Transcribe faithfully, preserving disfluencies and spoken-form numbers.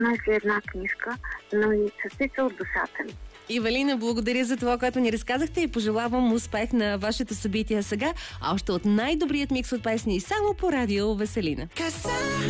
носи една книжка, но и състица от душата ми. Ивелина, благодаря за това, което ни разказахте и пожелавам успех на вашето събитие сега, а още от най-добрият микс от песни само по радио Веселина.